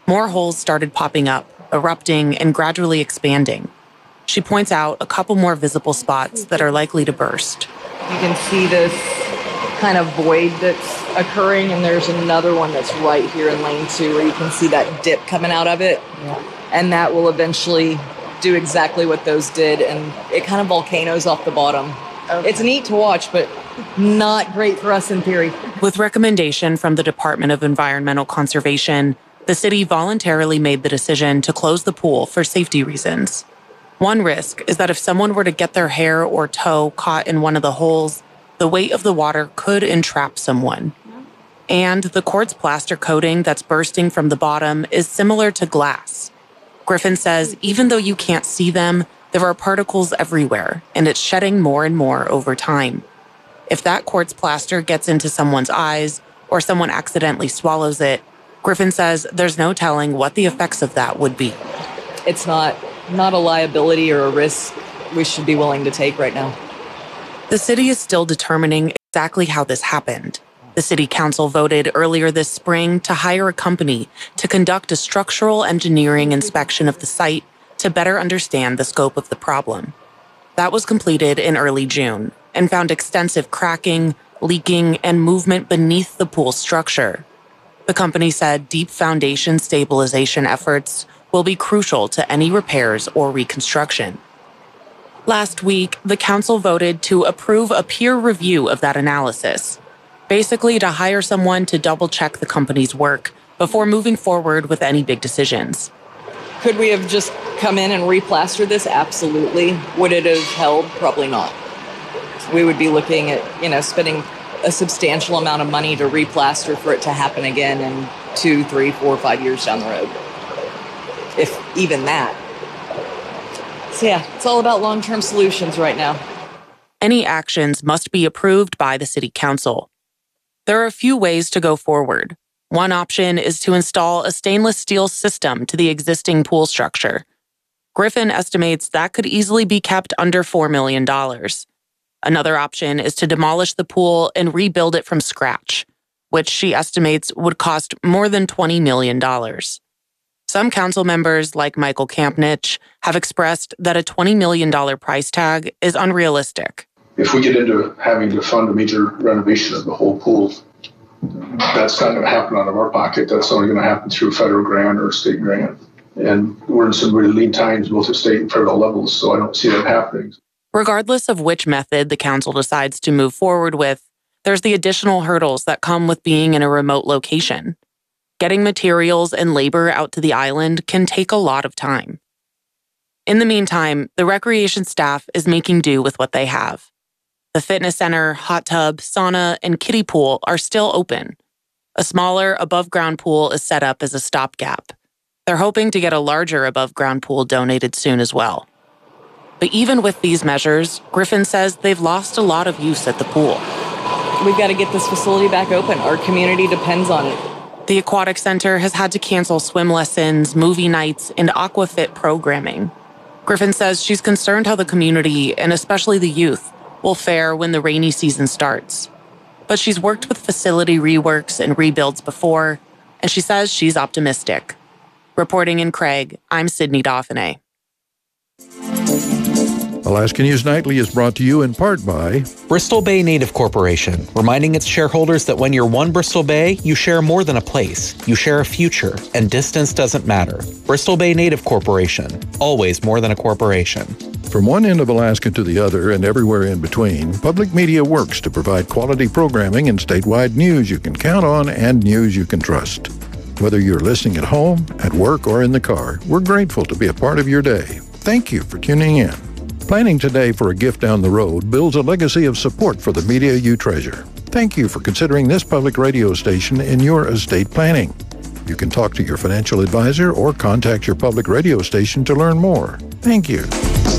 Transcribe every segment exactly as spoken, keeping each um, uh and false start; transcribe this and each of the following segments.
More holes started popping up, erupting, and gradually expanding. She points out a couple more visible spots that are likely to burst. You can see this kind of void that's occurring, and there's another one that's right here in lane two where you can see that dip coming out of it. Yeah. And that will eventually do exactly what those did, and it kind of volcanoes off the bottom. Okay. It's neat to watch, but not great for us in theory. With recommendation from the Department of Environmental Conservation, the city voluntarily made the decision to close the pool for safety reasons. One risk is that if someone were to get their hair or toe caught in one of the holes, the weight of the water could entrap someone. And the quartz plaster coating that's bursting from the bottom is similar to glass. Griffin says even though you can't see them, there are particles everywhere, and it's shedding more and more over time. If that quartz plaster gets into someone's eyes or someone accidentally swallows it, Griffin says there's no telling what the effects of that would be. It's not, not a liability or a risk we should be willing to take right now. The city is still determining exactly how this happened. The city council voted earlier this spring to hire a company to conduct a structural engineering inspection of the site to better understand the scope of the problem. That was completed in early June and found extensive cracking, leaking, and movement beneath the pool structure. The company said deep foundation stabilization efforts will be crucial to any repairs or reconstruction. Last week, the council voted to approve a peer review of that analysis, basically to hire someone to double-check the company's work before moving forward with any big decisions. Could we have just come in and replastered this? Absolutely. Would it have held? Probably not. We would be looking at, you know, spending a substantial amount of money to replaster for it to happen again in two, three, four, five years down the road. If even that. So yeah, it's all about long-term solutions right now. Any actions must be approved by the city council. There are a few ways to go forward. One option is to install a stainless steel system to the existing pool structure. Griffin estimates that could easily be kept under four million dollars. Another option is to demolish the pool and rebuild it from scratch, which she estimates would cost more than twenty million dollars. Some council members, like Michael Kampnich, have expressed that a twenty million dollars price tag is unrealistic. If we get into having to fund a major renovation of the whole pool, that's not going to happen out of our pocket. That's only going to happen through a federal grant or a state grant. And we're in some really lean times, both at state and federal levels, so I don't see that happening. Regardless of which method the council decides to move forward with, there's the additional hurdles that come with being in a remote location. Getting materials and labor out to the island can take a lot of time. In the meantime, the recreation staff is making do with what they have. The fitness center, hot tub, sauna, and kiddie pool are still open. A smaller above-ground pool is set up as a stopgap. They're hoping to get a larger above-ground pool donated soon as well. But even with these measures, Griffin says they've lost a lot of use at the pool. We've got to get this facility back open. Our community depends on it. The Aquatic Center has had to cancel swim lessons, movie nights, and aquafit programming. Griffin says she's concerned how the community, and especially the youth, will fare when the rainy season starts. But she's worked with facility reworks and rebuilds before, and she says she's optimistic. Reporting in Craig, I'm Sydney Dauphiné. Alaska News Nightly is brought to you in part by Bristol Bay Native Corporation, reminding its shareholders that when you're one Bristol Bay, you share more than a place. You share a future, and distance doesn't matter. Bristol Bay Native Corporation, always more than a corporation. From one end of Alaska to the other and everywhere in between, public media works to provide quality programming and statewide news you can count on and news you can trust. Whether you're listening at home, at work, or in the car, we're grateful to be a part of your day. Thank you for tuning in. Planning today for a gift down the road builds a legacy of support for the media you treasure. Thank you for considering this public radio station in your estate planning. You can talk to your financial advisor or contact your public radio station to learn more. Thank you.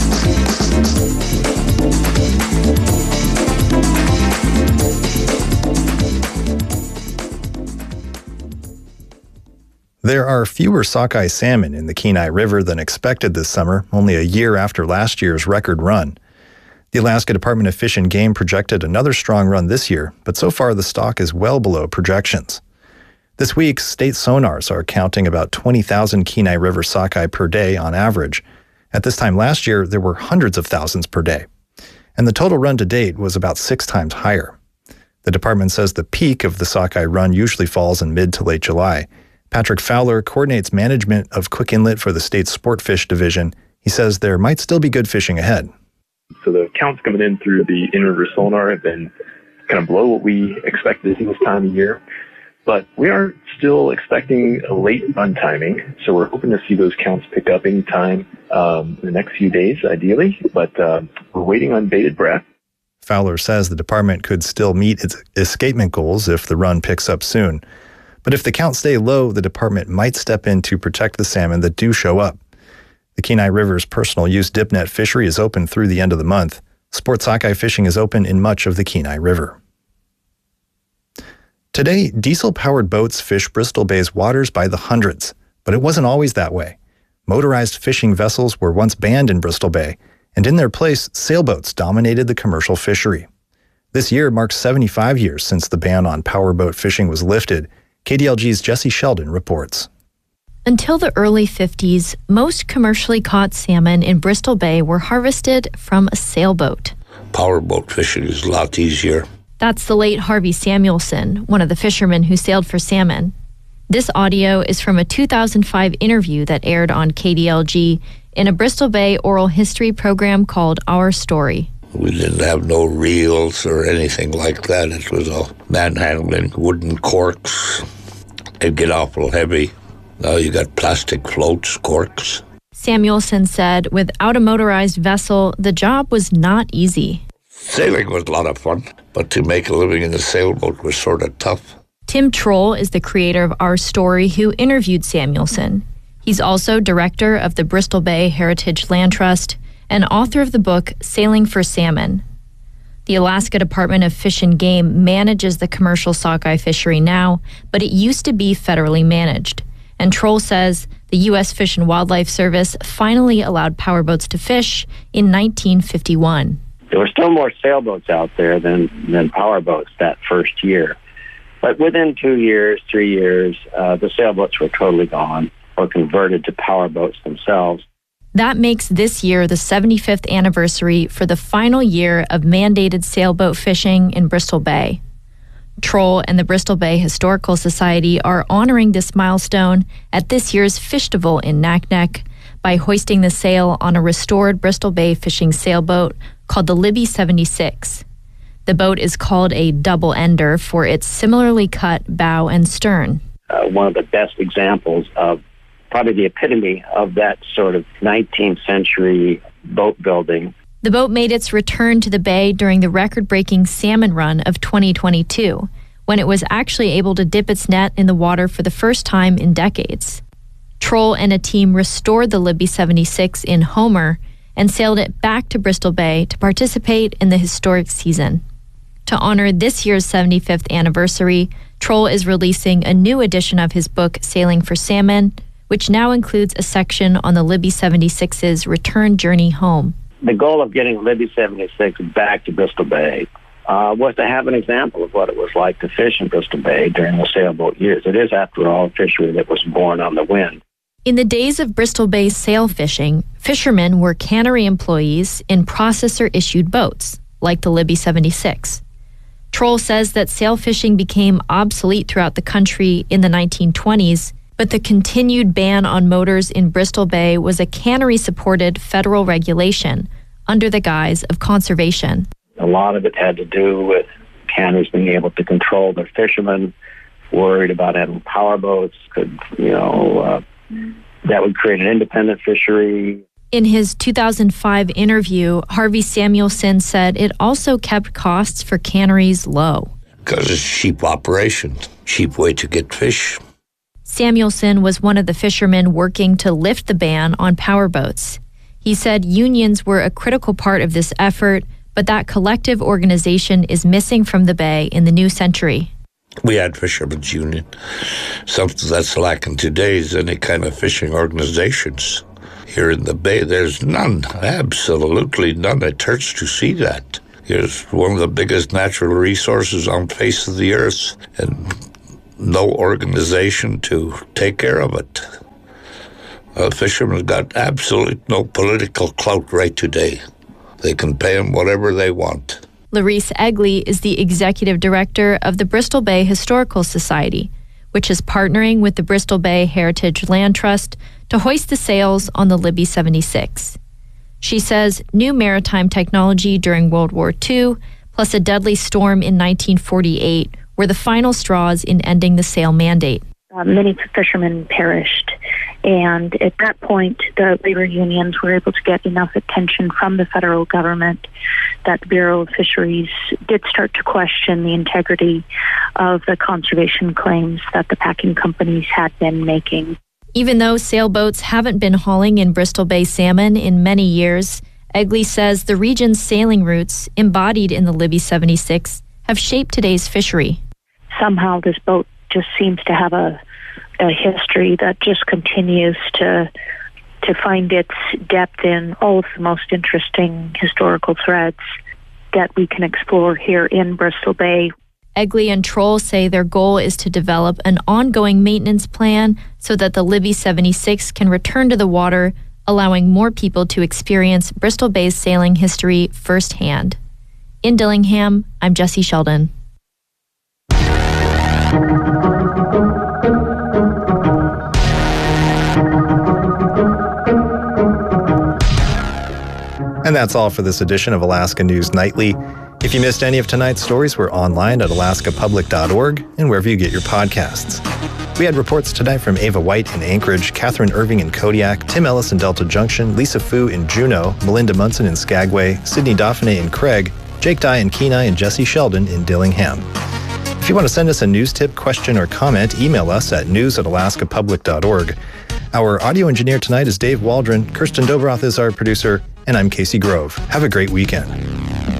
There are fewer sockeye salmon in the Kenai River than expected this summer, only a year after last year's record run. The Alaska Department of Fish and Game projected another strong run this year, but so far the stock is well below projections. This week, state sonars are counting about twenty thousand Kenai River sockeye per day on average. At this time last year, there were hundreds of thousands per day. And the total run to date was about six times higher. The department says the peak of the sockeye run usually falls in mid to late July. Patrick Fowler coordinates management of Cook Inlet for the state's sport fish division. He says there might still be good fishing ahead. So the counts coming in through the in-river sonar have been kind of below what we expected to see this time of year. But we are still expecting a late run timing, so we're hoping to see those counts pick up anytime um, in the next few days, ideally. But uh, we're waiting on bated breath. Fowler says the department could still meet its escapement goals if the run picks up soon. But if the counts stay low, the department might step in to protect the salmon that do show up. The Kenai River's personal use dip net fishery is open through the end of the month. Sport sockeye fishing is open in much of the Kenai River. Today, diesel-powered boats fish Bristol Bay's waters by the hundreds, but it wasn't always that way. Motorized fishing vessels were once banned in Bristol Bay, and in their place, sailboats dominated the commercial fishery. This year marks seventy-five years since the ban on powerboat fishing was lifted. K D L G's Jesse Sheldon reports. Until the early fifties, most commercially caught salmon in Bristol Bay were harvested from a sailboat. Powerboat fishing is a lot easier. That's the late Harvey Samuelson, one of the fishermen who sailed for salmon. This audio is from a two thousand five interview that aired on K D L G in a Bristol Bay oral history program called Our Story. We didn't have no reels or anything like that. It was all manhandling, wooden corks. It'd get awful heavy. Now you got plastic floats, corks. Samuelson said without a motorized vessel, the job was not easy. Sailing was a lot of fun, but to make a living in a sailboat was sort of tough. Tim Troll is the creator of Our Story who interviewed Samuelson. He's also director of the Bristol Bay Heritage Land Trust and author of the book Sailing for Salmon. The Alaska Department of Fish and Game manages the commercial sockeye fishery now, but it used to be federally managed. And Troll says the U S Fish and Wildlife Service finally allowed powerboats to fish in nineteen fifty-one. There were still more sailboats out there than, than powerboats that first year. But within two years, three years, uh, the sailboats were totally gone or converted to powerboats themselves. That makes this year the seventy-fifth anniversary for the final year of mandated sailboat fishing in Bristol Bay. Troll and the Bristol Bay Historical Society are honoring this milestone at this year's Fishtival in Naknek by hoisting the sail on a restored Bristol Bay fishing sailboat called the Libby seventy-six. The boat is called a double-ender for its similarly cut bow and stern. Uh, one of the best examples of probably the epitome of that sort of nineteenth century boat building. The boat made its return to the bay during the record-breaking salmon run of twenty twenty-two, when it was actually able to dip its net in the water for the first time in decades. Troll and a team restored the Libby seventy-six in Homer and sailed it back to Bristol Bay to participate in the historic season. To honor this year's seventy-fifth anniversary, Troll is releasing a new edition of his book, Sailing for Salmon, which now includes a section on the Libby seventy-six's return journey home. The goal of getting Libby seventy-six back to Bristol Bay uh, was to have an example of what it was like to fish in Bristol Bay during the sailboat years. It is, after all, a fishery that was born on the wind. In the days of Bristol Bay sail fishing, fishermen were cannery employees in processor-issued boats, like the Libby seventy-six. Troll says that sail fishing became obsolete throughout the country in the nineteen twenties, but the continued ban on motors in Bristol Bay was a cannery-supported federal regulation under the guise of conservation. A lot of it had to do with canneries being able to control their fishermen, worried about having powerboats, could, you know, uh, that would create an independent fishery. In his two thousand five interview, Harvey Samuelson said it also kept costs for canneries low. Because it's a cheap operation, cheap way to get fish. Samuelson was one of the fishermen working to lift the ban on powerboats. He said unions were a critical part of this effort, but that collective organization is missing from the Bay in the new century. We had Fishermen's Union. Something that's lacking today is any kind of fishing organizations. Here in the Bay, there's none, absolutely none. It hurts to see that. Here's one of the biggest natural resources on the face of the earth, and no organization to take care of it. Uh, fishermen got absolutely no political clout right today. They can pay them whatever they want. Larice Egley is the executive director of the Bristol Bay Historical Society, which is partnering with the Bristol Bay Heritage Land Trust to hoist the sails on the Libby seventy-six. She says new maritime technology during World War Two, plus a deadly storm in nineteen forty-eight, were the final straws in ending the sail mandate. Uh, many fishermen perished, and at that point, the labor unions were able to get enough attention from the federal government that the Bureau of Fisheries did start to question the integrity of the conservation claims that the packing companies had been making. Even though sailboats haven't been hauling in Bristol Bay salmon in many years, Egley says the region's sailing routes, embodied in the Libby seventy-six, have shaped today's fishery. Somehow this boat just seems to have a, a history that just continues to to find its depth in all of the most interesting historical threads that we can explore here in Bristol Bay. Egley and Troll say their goal is to develop an ongoing maintenance plan so that the Libby seventy-six can return to the water, allowing more people to experience Bristol Bay's sailing history firsthand. In Dillingham, I'm Jessie Sheldon. And that's all for this edition of Alaska News Nightly. If you missed any of tonight's stories, we're online at alaska public dot org and wherever you get your podcasts. We had reports tonight from Ava White in Anchorage, Catherine Irving in Kodiak, Tim Ellis in Delta Junction, Lisa Fu in Juneau, Melinda Munson in Skagway, Sydney Dauphiné in Craig, Jake Dye in Kenai, and Jessie Sheldon in Dillingham. If you want to send us a news tip, question, or comment, email us at news at alaska public dot org. Our audio engineer tonight is Dave Waldron, Kirsten Dobroth is our producer, and I'm Casey Grove. Have a great weekend.